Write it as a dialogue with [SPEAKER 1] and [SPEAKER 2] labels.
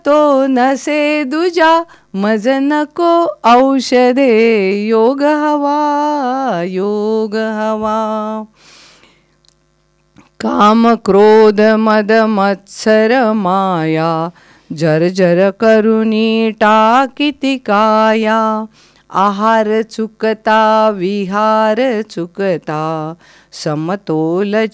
[SPEAKER 1] तो नसे दुजा मज नको औषधे. योग हवा, योग हवा. काम क्रोध मद मत्सर माया जर्जर करुणी टाकिती काया. आहार चुकता विहार चुकता समतोल